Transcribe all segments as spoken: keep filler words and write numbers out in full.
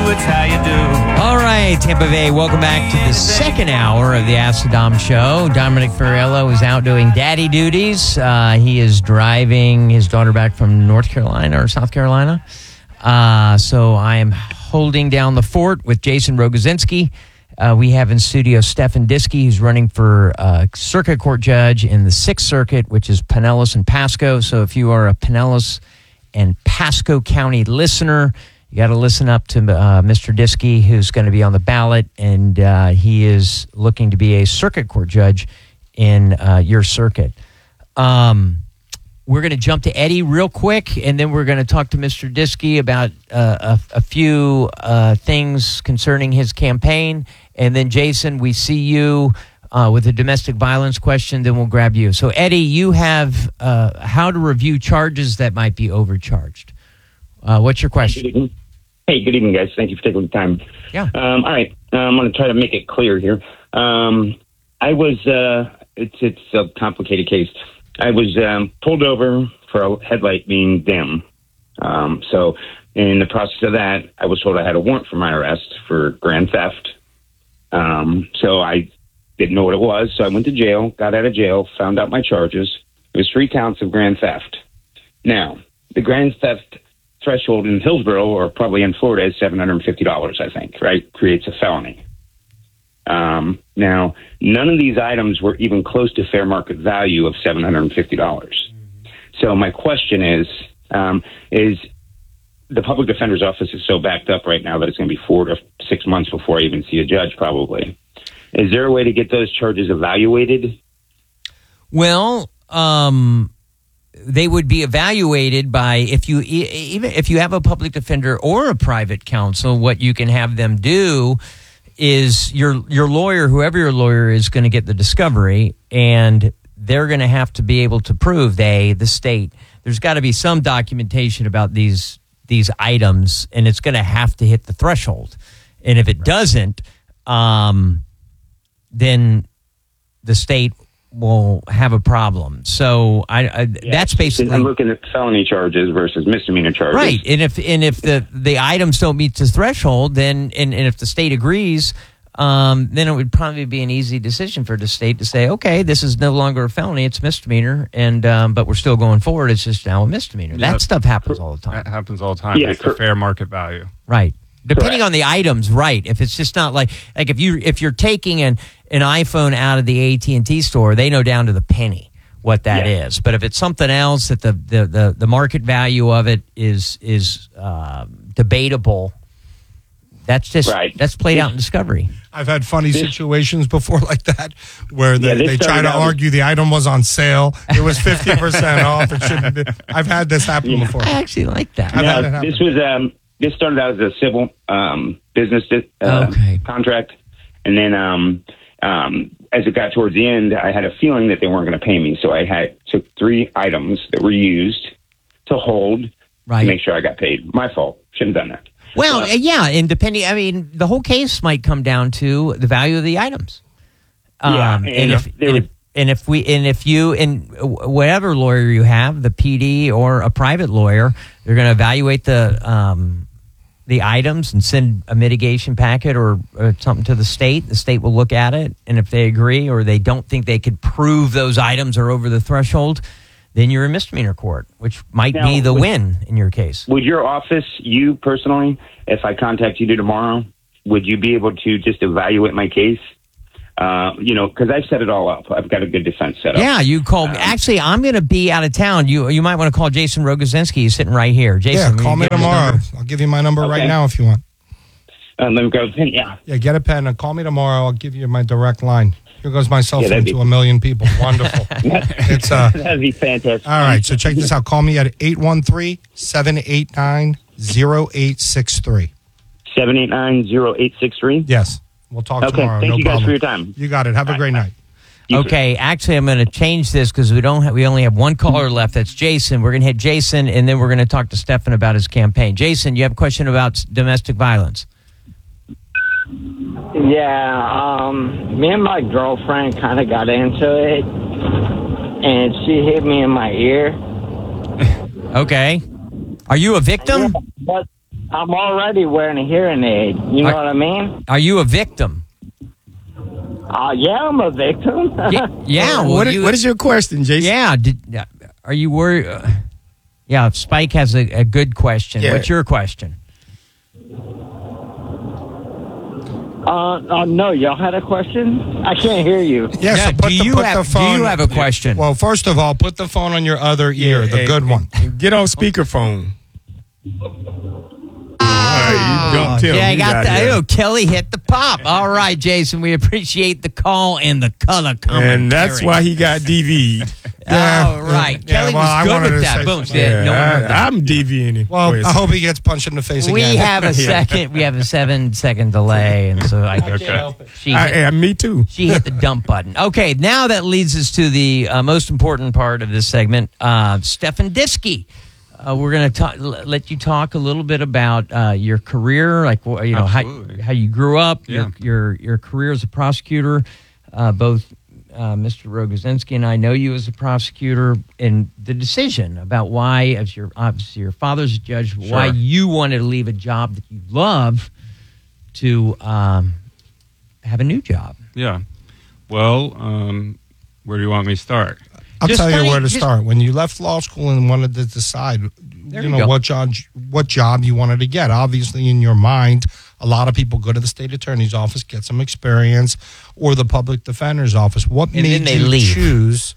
it's how you do. All right, Tampa Bay, welcome back to the second hour of the Ask the Dom Show. Dominic Ferriello is out doing daddy duties. Uh, he is driving his daughter back from North Carolina or South Carolina. Uh, so I am holding down the fort with Jason Rogozinski. Uh, we have in studio Stefan Diskey, who's running for uh, circuit court judge in the Sixth Circuit, which is Pinellas and Pasco. So if you are a Pinellas and Pasco County listener, you got to listen up to uh, Mister Diskey, who's going to be on the ballot, and uh, he is looking to be a circuit court judge in uh, your circuit. Um, we're going to jump to Eddie real quick, and then we're going to talk to Mister Diskey about uh, a, a few uh, things concerning his campaign. And then, Jason, we see you uh, with a domestic violence question, then we'll grab you. So, Eddie, you have uh, how to review charges that might be overcharged. Uh, what's your question? Good evening. Hey, good evening, guys. Thank you for taking the time. Yeah. Um, all right. Uh, I'm going to try to make it clear here. Um, I was, uh, it's it's a complicated case. I was um, pulled over for a headlight being dim. Um, so in the process of that, I was told I had a warrant for my arrest for grand theft. Um, so I didn't know what it was. So I went to jail, got out of jail, found out my charges. It was three counts of grand theft. Now, the grand theft threshold in Hillsborough, or probably in Florida, is seven hundred fifty dollars, I think, right? Creates a felony. Um, now, none of these items were even close to fair market value of seven hundred fifty dollars. So my question is, um, is the public defender's office is so backed up right now that it's going to be four to six months before I even see a judge, probably. Is there a way to get those charges evaluated? Well, um, they would be evaluated by, if you even if you have a public defender or a private counsel, what you can have them do is your your lawyer, whoever your lawyer is, going to get the discovery, and they're going to have to be able to prove, they, the state, there's got to be some documentation about these these items, and it's going to have to hit the threshold. And if it right. doesn't, um, then the state will have a problem. So I, I yeah, that's basically, I'm looking at felony charges versus misdemeanor charges. Right. And if and if the, the items don't meet the threshold, then and, and if the state agrees, um, then it would probably be an easy decision for the state to say, okay, this is no longer a felony, it's misdemeanor, and um, but we're still going forward, it's just now a misdemeanor. Yeah. That stuff happens all the time. That happens all the time. Yeah, it's the fair market value. Right. Depending Correct. on the items, right. If it's just not like like if you if you're taking an, an iPhone out of the A T and T store, they know down to the penny what that yeah. is. But if it's something else that the the, the, the market value of it is is uh, debatable, that's just right. that's played out in discovery. I've had funny this, situations before like that where they, yeah, they try to argue with, the item was on sale. It was fifty percent off. It shouldn't be. I've had this happen yeah. before. I actually like that. I've no, had it happen. This was um, this started out as a civil um, business uh, okay. contract, and then um, um, as it got towards the end, I had a feeling that they weren't going to pay me, so I had took three items that were used to hold right. to make sure I got paid. My fault. Shouldn't have done that. Well, But, yeah, and depending, I mean, the whole case might come down to the value of the items. Yeah, um, and, and, if, there and, was, if, and if we, and if you, and whatever lawyer you have, the P D or a private lawyer, they're going to evaluate the um, the items and send a mitigation packet or, or something to the state. The state will look at it, and if they agree or they don't think they could prove those items are over the threshold, then you're in misdemeanor court, which might Now, be the would- win in your case. would your office, you personally, if I contact you tomorrow, would you be able to just evaluate my case? Uh, you know, because I've set it all up. I've got a good defense set up. Yeah, you call. Um, Actually, I'm going to be out of town. You you might want to call Jason Rogozinski. He's sitting right here. Jason, Yeah, call me give his tomorrow. number. I'll give you my number Okay. right now if you want. Um, let me go. Yeah. Yeah, get a pen and call me tomorrow. I'll give you my direct line. Here goes my cell Yeah, phone that'd be- to a million people. Wonderful. It's uh. That'd be fantastic. All right, so check this out. Call me at eight one three, seven eight nine, zero eight six three. seven eight nine, zero eight six three? Yes. We'll talk Okay, tomorrow. thank no you guys problem. for your time. You got it. Have a great night. You Okay, actually, I'm going to change this because we don't. Have, we only have one caller left. That's Jason. We're going to hit Jason, and then we're going to talk to Stefan about his campaign. Jason, you have a question about s- domestic violence? Yeah, um, me and my girlfriend kind of got into it, and she hit me in my ear. Okay. Are you a victim? But I'm already wearing a hearing aid. You know Are- what I mean? Are you a victim? Uh, yeah, I'm a victim. Yeah. yeah well, what, is, you- what is your question, Jason? Yeah. Did, uh, are you worried? Uh, yeah. Spike has a, a good question. Yeah. What's your question? Uh, uh, no, y'all had a question? I can't hear you. Yeah, Yeah, so put do the, you put have- the phone. do you have a question? Well, first of all, put the phone on your other ear, the Hey, good hey, one. Get on speakerphone. All right, you don't tell yeah, I me got that that. here. Oh, Kelly hit the pop. All right, Jason, we appreciate the call and the color commentary. And that's why he got D V'd. All right. Yeah, Kelly well, I was wanted good with to that. say Boom. something. Yeah, no one heard that. I, I'm DVing him. Well, Wait a I hope he gets punched in the face We again. have a second. We have a seven second delay, and so I Okay. she I, hit, and me too. she hit the dump button. Okay, now that leads us to the uh, most important part of this segment. Uh, Stefan Disky. Uh, we're going to let you talk a little bit about uh, your career, like wh- you know how, Absolutely. how you grew up, Yeah. your your your career as a prosecutor. Uh, both uh, Mister Rogozinski and I know you as a prosecutor, and the decision about why, as your obviously your father's a judge, why Sure. you wanted to leave a job that you love to um, have a new job. Yeah. Well, um, where do you want me to start? I'll Just tell you kinda- where to just- start. When you left law school and wanted to decide, There you you know, go. what job, what job you wanted to get. Obviously, in your mind, a lot of people go to the state attorney's office, get some experience, or the public defender's office. What And then made they you leave. choose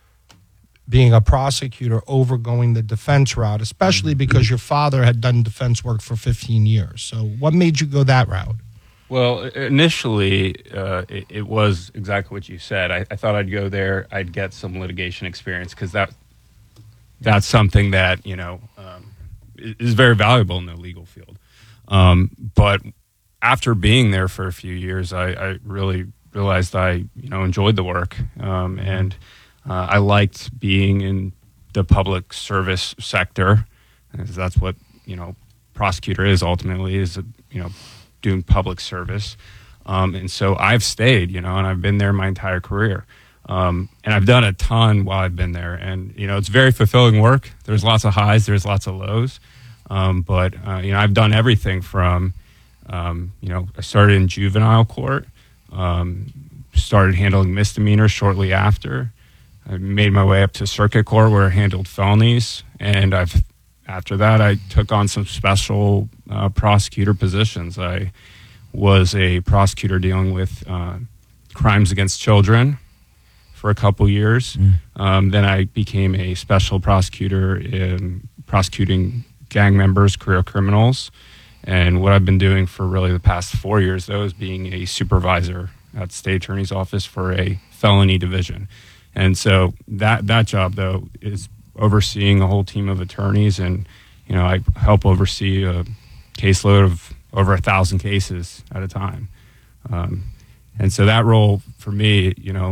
being a prosecutor over going the defense route, especially because your father had done defense work for fifteen years? So what made you go that route? Well, initially, uh, it, it was exactly what you said. I, I thought I'd go there, I'd get some litigation experience because that that's something that you know um, i- is very valuable in the legal field. Um, but after being there for a few years, I, I really realized I you know enjoyed the work um, and uh, I liked being in the public service sector, because that's what you know prosecutor is ultimately is a, you know. doing public service. Um, and so I've stayed, you know, and I've been there my entire career. Um, and I've done a ton while I've been there. And, you know, it's very fulfilling work. There's lots of highs, there's lots of lows. Um, but, uh, you know, I've done everything from, um, you know, I started in juvenile court, um, started handling misdemeanors shortly after. I made my way up to circuit court where I handled felonies. And I've After that, I took on some special uh, prosecutor positions. I was a prosecutor dealing with uh, crimes against children for a couple years. Mm. Um, then I became a special prosecutor in prosecuting gang members, career criminals. And what I've been doing for really the past four years, though, is being a supervisor at the state attorney's office for a felony division. And so that, that job, though, is overseeing a whole team of attorneys, and you know I help oversee a caseload of over a thousand cases at a time, um, and so that role for me, you know,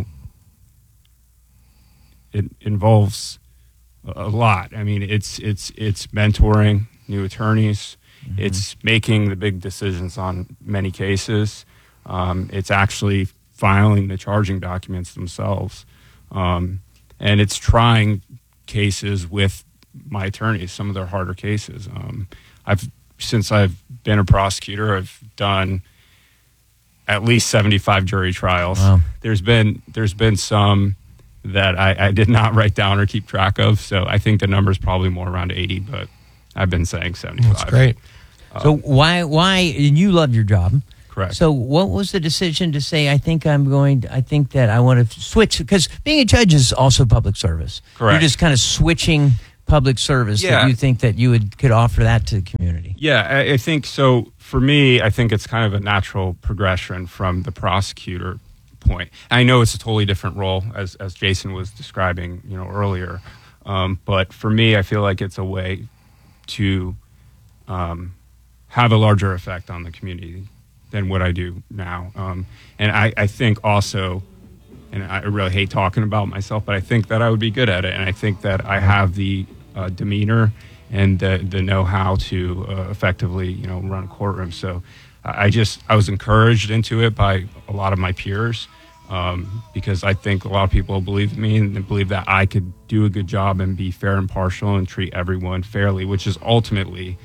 it involves a lot. I mean, it's it's it's mentoring new attorneys, mm-hmm. it's making the big decisions on many cases, um, it's actually filing the charging documents themselves, um, and it's trying cases with my attorneys, some of their harder cases. Um, I've since I've been a prosecutor, I've done at least seventy-five jury trials. Wow. There's been there's been some that I, I did not write down or keep track of, so I think the number is probably more around eighty, but I've been saying seventy-five. That's great. So why why and you love your job? Correct. So what was the decision to say, I think I'm going to, I think that I want to switch, because being a judge is also public service. Correct. You're just kind of switching public service. Yeah. That you think that you would could offer that to the community. Yeah, I, I think so. For me, I think it's kind of a natural progression from the prosecutor point. I know it's a totally different role, as as Jason was describing, you know, earlier. Um, but for me, I feel like it's a way to um, have a larger effect on the community than what I do now. Um, and I, I think also, and I really hate talking about myself, but I think that I would be good at it. And I think that I have the uh, demeanor and the, the know-how to uh, effectively, you know, run a courtroom. So I just, I was encouraged into it by a lot of my peers, um, because I think a lot of people believe in me and believe that I could do a good job and be fair and impartial and treat everyone fairly, which is ultimately,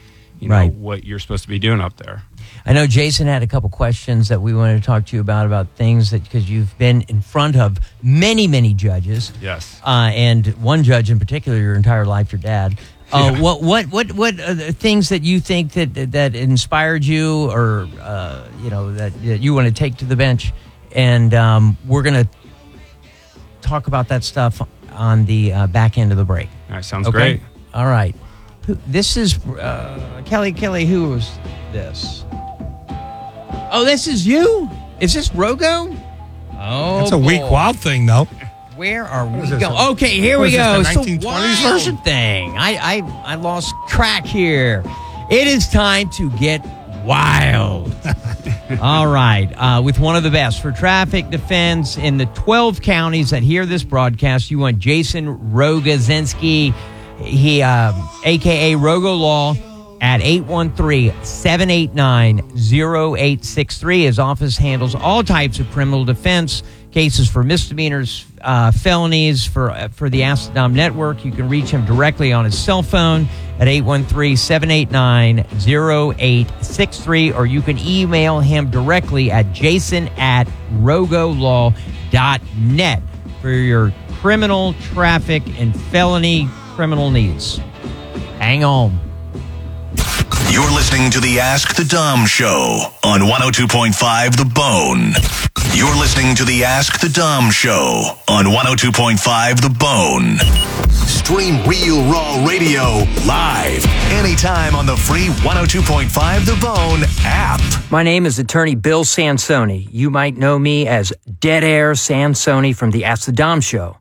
you know, Right. what you're supposed to be doing up there. I know Jason had a couple questions that we wanted to talk to you about, about things that, because you've been in front of many, many judges. Yes. Uh, and one judge in particular, your entire life, your dad. Uh, Yeah. What what what what are the things that you think that that inspired you, or uh, you know that, that you want to take to the bench? And um, we're going to talk about that stuff on the uh, back end of the break. All right, sounds Okay? great. All right. Who- This is uh, Kelly. Kelly, who was this? Oh, this is you. Is this Rogo? Oh, That's a weak boy. wild thing, though. Where are we is this, going? a- Okay, here what we is this, go. the It's nineteen twenties wild version? thing. I, I I lost track here. It is time to get wild. All right, uh, with one of the best for traffic defense in the twelve counties that hear this broadcast. You want Jason Rogozinski, he um, A K A Rogo Law, at eight one three, seven eight nine, zero eight six three. His office handles all types of criminal defense cases for misdemeanors, uh, felonies, for uh, for the Astrodome Network. You can reach him directly on his cell phone at eight one three, seven eight nine, zero eight six three, or you can email him directly at jason at rogolaw dot net for your criminal, traffic, and felony criminal needs. Hang on. You're listening to the Ask the Dom Show on one oh two point five The Bone. You're listening to the Ask the Dom Show on one oh two point five The Bone. Stream Real Raw Radio live anytime on the free one oh two point five The Bone app. My name is attorney Bill Sansoni. You might know me as Dead Air Sansoni from the Ask the Dom Show.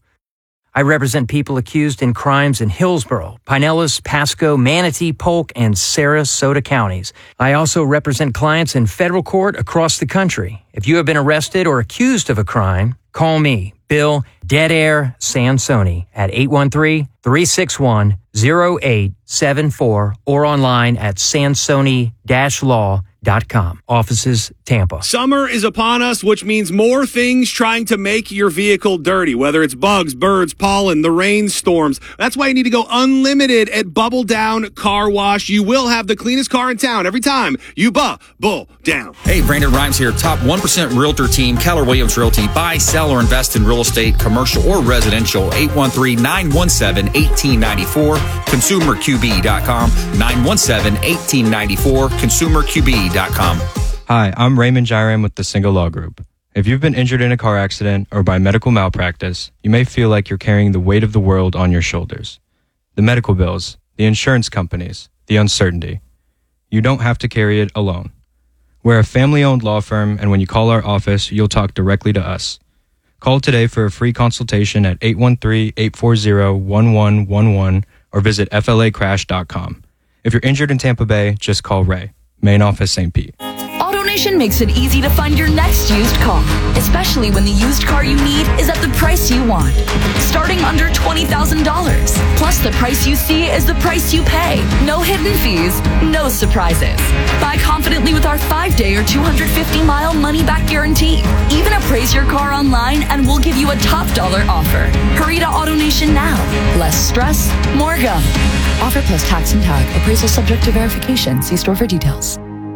I represent people accused in crimes in Hillsborough, Pinellas, Pasco, Manatee, Polk, and Sarasota counties. I also represent clients in federal court across the country. If you have been arrested or accused of a crime, call me, Bill Dead Air Sansoni, at eight one three, three six one, zero eight seven four or online at sansoni dash law dot com. Offices, Tampa. Summer is upon us, which means more things trying to make your vehicle dirty, whether it's bugs, birds, pollen, the rainstorms. That's why you need to go unlimited at Bubble Down Car Wash. You will have the cleanest car in town every time you bubble down. Hey, Brandon Rhymes here, top one percent realtor team, Keller Williams Realty. Buy, sell, or invest in real estate, commercial or residential. eight one three, nine one seven, one eight nine four, consumer q b dot com, nine one seven, one eight nine four, consumer q b dot com. Hi, I'm Raymond Jairam with the Single Law Group. If you've been injured in a car accident or by medical malpractice, you may feel like you're carrying the weight of the world on your shoulders. The medical bills, the insurance companies, the uncertainty. You don't have to carry it alone. We're a family-owned law firm, and when you call our office, you'll talk directly to us. Call today for a free consultation at eight one three, eight four zero, one one one one or visit f l a crash dot com. If you're injured in Tampa Bay, just call Ray. Main office, Saint Pete. AutoNation makes it easy to find your next used car, especially when the used car you need is at the price you want. Starting under twenty thousand dollars. Plus, the price you see is the price you pay. No hidden fees, no surprises. Buy confidently with our five-day or two hundred fifty mile money-back guarantee. Even appraise your car online and we'll give you a top dollar offer. Hurry to AutoNation now. Less stress, more go. Offer plus tax and tag. Appraisal subject to verification. See store for details.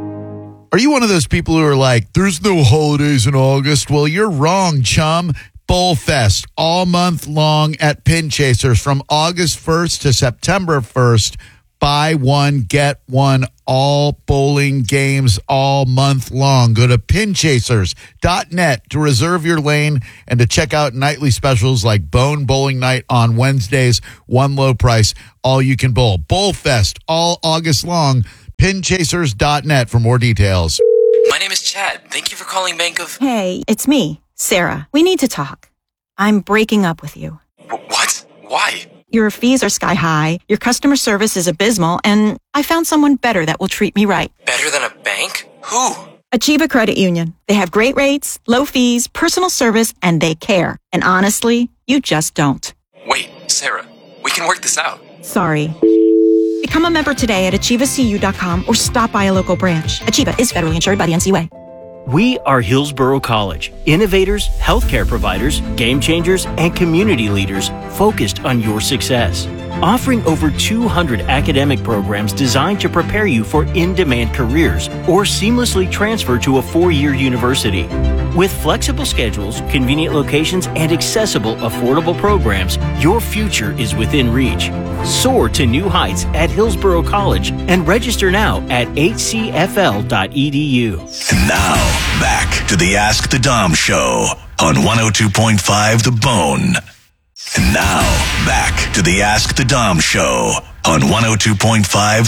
Are you one of those people who are like, there's no holidays in August? Well, you're wrong, chum. Bowl Fest all month long at Pin Chasers from August first to September first. Buy one, get one, all bowling games all month long. Go to pin chasers dot net to reserve your lane and to check out nightly specials like Bone Bowling Night on Wednesdays, one low price, all you can bowl. Bowl Fest all August long. pin chasers dot net for more details. My name is Chad. Thank you for calling Bank of... Hey, it's me, Sarah. We need to talk. I'm breaking up with you. W- what? Why? Your fees are sky high, your customer service is abysmal, and I found someone better that will treat me right. Better than a bank? Who? Achieva Credit Union. They have great rates, low fees, personal service, and they care. And honestly, you just don't. Wait, Sarah, we can work this out. Sorry. Become a member today at achieva c u dot com or stop by a local branch. Achieva is federally insured by the N C U A. We are Hillsborough College, innovators, healthcare providers, game changers, and community leaders focused on your success. offering over two hundred academic programs designed to prepare you for in-demand careers or seamlessly transfer to a four-year university. With flexible schedules, convenient locations, and accessible, affordable programs, your future is within reach. Soar to new heights at Hillsborough College and register now at h c f l dot e d u. And now, back to the Ask the Dom Show on one oh two point five The Bone. And now, back to the Ask the Dom Show on one oh two point five